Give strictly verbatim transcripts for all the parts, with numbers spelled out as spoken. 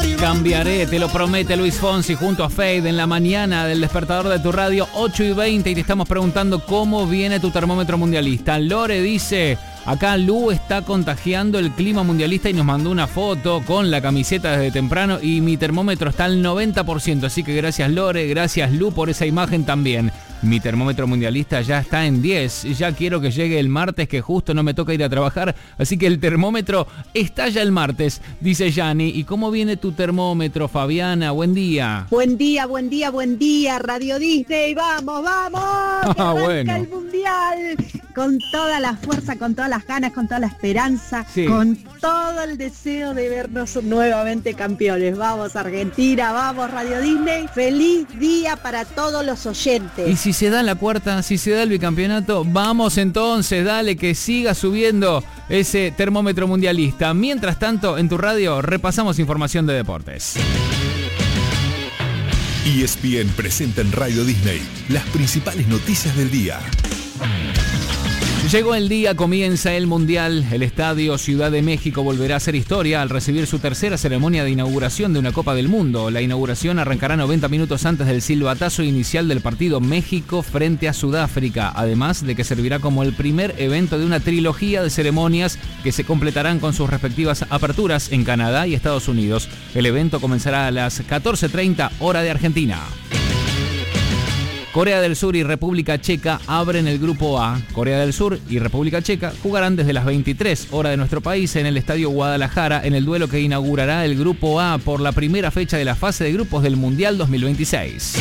Cambiaré, te lo promete Luis Fonsi junto a Fade en la mañana del despertador de tu radio, ocho y veinte, y te estamos preguntando cómo viene tu termómetro mundialista. Lore dice, acá Lu está contagiando el clima mundialista y nos mandó una foto con la camiseta desde temprano y mi termómetro está al noventa por ciento, así que gracias Lore, gracias Lu por esa imagen también. Mi termómetro mundialista ya está en diez, ya quiero que llegue el martes que justo no me toca ir a trabajar, así que el termómetro está ya el martes, dice Yani. ¿Y cómo viene tu termómetro, Fabiana? Buen día. Buen día, buen día, buen día, Radio Disney, vamos, vamos, que Ah, bueno. el mundial, con toda la fuerza, con todas las ganas, con toda la esperanza, Sí. con todo el deseo de vernos nuevamente campeones. Vamos Argentina, vamos Radio Disney, feliz día para todos los oyentes. Y si se da la cuarta, si se da el bicampeonato, vamos entonces, dale, que siga subiendo ese termómetro mundialista. Mientras tanto, en tu radio repasamos información de deportes. E S P N presenta en Radio Disney las principales noticias del día. Llegó el día, comienza el Mundial. El Estadio Ciudad de México volverá a hacer historia al recibir su tercera ceremonia de inauguración de una Copa del Mundo. La inauguración arrancará noventa minutos antes del silbatazo inicial del partido México frente a Sudáfrica, además de que servirá como el primer evento de una trilogía de ceremonias que se completarán con sus respectivas aperturas en Canadá y Estados Unidos. El evento comenzará a las catorce treinta hora de Argentina. Corea del Sur y República Checa abren el Grupo A. Corea del Sur y República Checa jugarán desde las veintitrés horas de nuestro país en el Estadio Guadalajara en el duelo que inaugurará el Grupo A por la primera fecha de la fase de grupos del Mundial dos mil veintiséis.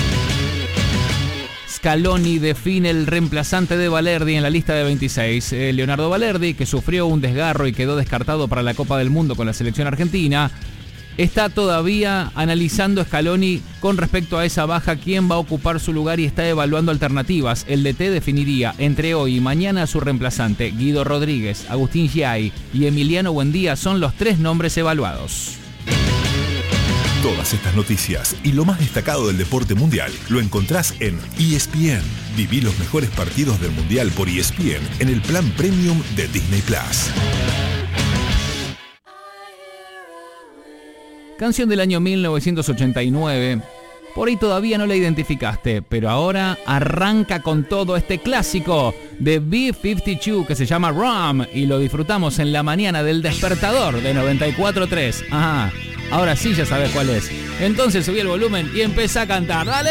Scaloni define el reemplazante de Balerdi en la lista de veintiséis. Eh, Leonardo Balerdi, que sufrió un desgarro y quedó descartado para la Copa del Mundo con la selección argentina, está todavía analizando Scaloni con respecto a esa baja quién va a ocupar su lugar y está evaluando alternativas. El D T definiría entre hoy y mañana a su reemplazante. Guido Rodríguez, Agustín Giai y Emiliano Buendía son los tres nombres evaluados. Todas estas noticias y lo más destacado del deporte mundial lo encontrás en E S P N. Viví los mejores partidos del mundial por E S P N en el plan premium de Disney Plus. Canción del año mil novecientos ochenta y nueve. Por ahí todavía no la identificaste, pero ahora arranca con todo este clásico de B cincuenta y dos que se llama Rum y lo disfrutamos en la mañana del despertador de noventa y cuatro punto tres. Ajá, ahora sí ya sabes cuál es. Entonces subí el volumen y empecé a cantar. ¡Dale!